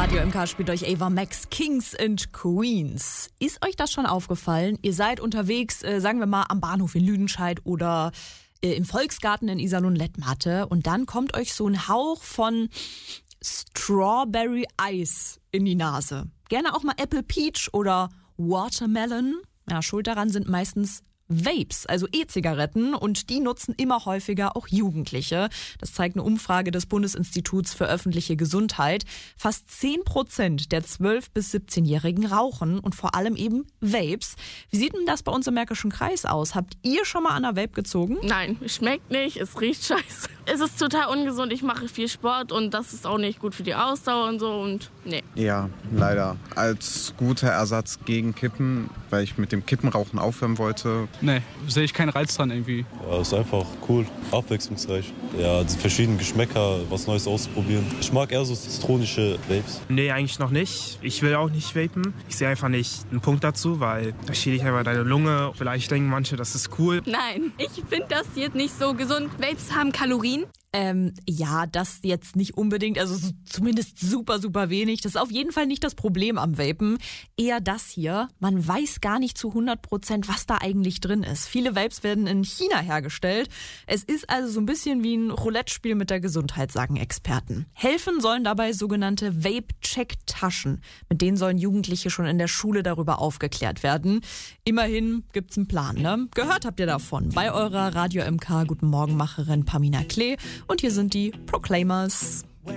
Radio MK spielt euch Ava Max, Kings and Queens. Ist euch das schon aufgefallen? Ihr seid unterwegs, sagen wir mal, am Bahnhof in Lüdenscheid oder im Volksgarten in Iserlohn-Lettmatte und dann kommt euch so ein Hauch von Strawberry Ice in die Nase. Gerne auch mal Apple Peach oder Watermelon. Ja, schuld daran sind meistens Vapes, also E-Zigaretten, und die nutzen immer häufiger auch Jugendliche. Das zeigt eine Umfrage des Bundesinstituts für öffentliche Gesundheit. Fast 10% der 12- bis 17-Jährigen rauchen und vor allem eben Vapes. Wie sieht denn das bei uns im Märkischen Kreis aus? Habt ihr schon mal an einer Vape gezogen? Nein, schmeckt nicht, es riecht scheiße. Es ist total ungesund, ich mache viel Sport und das ist auch nicht gut für die Ausdauer und so und nee. Ja, leider. Als guter Ersatz gegen Kippen, weil ich mit dem Kippenrauchen aufhören wollte. Nee, sehe ich keinen Reiz dran irgendwie. Ja, ist einfach cool, abwechslungsreich. Ja, die verschiedenen Geschmäcker, was Neues auszuprobieren. Ich mag eher so zitronische Vapes. Nee, eigentlich noch nicht. Ich will auch nicht vapen. Ich sehe einfach nicht einen Punkt dazu, weil da schädigt einfach deine Lunge. Vielleicht denken manche, das ist cool. Nein, ich finde das jetzt nicht so gesund. Vapes haben Kalorien. Ja, das jetzt nicht unbedingt, also zumindest super, super wenig. Das ist auf jeden Fall nicht das Problem am Vapen. Eher das hier, man weiß gar nicht zu 100%, was da eigentlich drin ist. Viele Vapes werden in China hergestellt. Es ist also so ein bisschen wie ein Roulette-Spiel mit der Gesundheit, sagen Experten. Helfen sollen dabei sogenannte Vape-Check-Taschen. Mit denen sollen Jugendliche schon in der Schule darüber aufgeklärt werden. Immerhin gibt's einen Plan, ne? Gehört habt ihr davon bei eurer Radio MK Guten Morgen Macherin Pamina Klee. Und hier sind die Proclaimers.